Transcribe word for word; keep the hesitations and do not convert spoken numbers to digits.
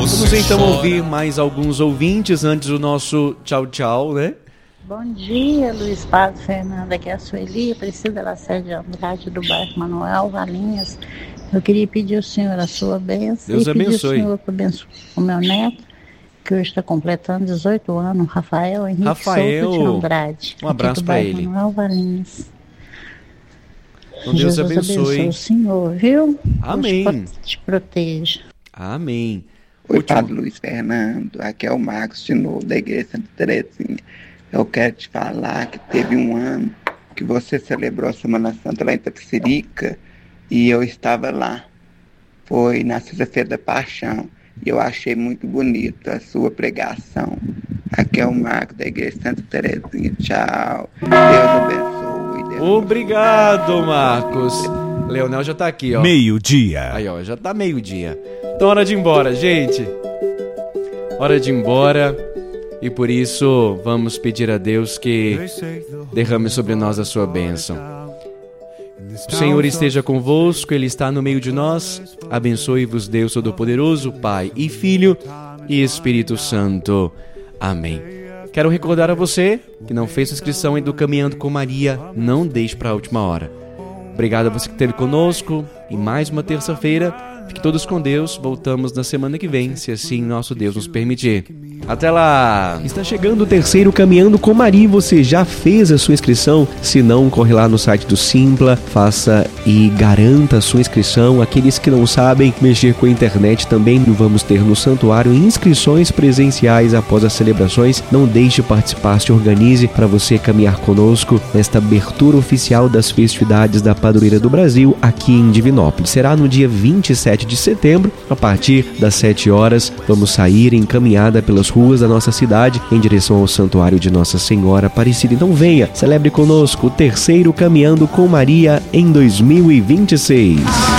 Vamos então ouvir mais alguns ouvintes antes do nosso tchau, tchau, né? Bom dia, Luiz Padre Fernando, aqui é a Sueli, Priscila Lacerda Andrade, do bairro Manuel Valinhas. Eu queria pedir ao senhor a sua bênção. Deus e abençoe. pedir ao senhor para abençoar o meu neto, que hoje está completando dezoito anos, Rafael Henrique Rafael, Souto de Andrade. um abraço para ele. Manuel Valinhas. Então Deus Jesus abençoe. abençoe o senhor, viu? Amém. Deus te proteja. Amém. Oi, Último. Padre Luiz Fernando, aqui é o Marcos de novo, da Igreja Santa Terezinha. Eu quero te falar que teve um ano que você celebrou a Semana Santa lá em Tapicerica e eu estava lá. Foi na sexta-feira da Paixão e eu achei muito bonita a sua pregação. Aqui é o Marcos da Igreja Santa Terezinha. Tchau. Deus abençoe. Deus Obrigado, Marcos. Leonel já tá aqui, ó. Meio-dia. Aí, ó, já tá meio-dia. Então, hora de ir embora, gente. Hora de ir embora. E por isso, vamos pedir a Deus que derrame sobre nós a sua bênção. O Senhor esteja convosco, Ele está no meio de nós. Abençoe-vos, Deus Todo-Poderoso, Pai e Filho e Espírito Santo. Amém. Quero recordar a você que não fez sua inscrição em do Caminhando com Maria, não deixe para a última hora. Obrigado a você que esteve conosco em mais uma terça-feira. Fique todos com Deus. Voltamos na semana que vem, se assim nosso Deus nos permitir. Até lá! Está chegando o terceiro Caminhando com Maria. Você já fez a sua inscrição? Se não, corre lá no site do Simpla, faça e garanta a sua inscrição. Aqueles que não sabem mexer com a internet também vamos ter no santuário inscrições presenciais após as celebrações. Não deixe de participar, se organize para você caminhar conosco nesta abertura oficial das festividades da Padroeira do Brasil aqui em Divinópolis. Será no dia vinte e sete de setembro, a partir das sete horas. Vamos sair em caminhada pelas ruas da nossa cidade em direção ao Santuário de Nossa Senhora Aparecida. Então venha, celebre conosco o terceiro Caminhando com Maria em dois mil e vinte e seis.